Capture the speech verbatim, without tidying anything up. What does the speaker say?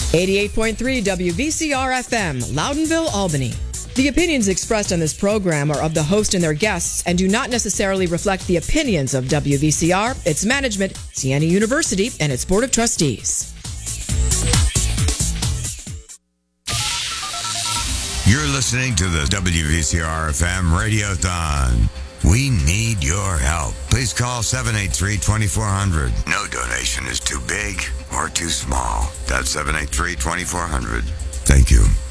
eighty-eight point three W V C R F M, Loudonville, Albany. The opinions expressed on this program are of the host and their guests and do not necessarily reflect the opinions of W V C R, its management, Siena University, and its Board of Trustees. You're listening to the W V C R F M Radiothon. We need your help. Please call seven eight three, two four zero zero. No donation is too big or too small. That's seven eight three, two four zero zero. Thank you.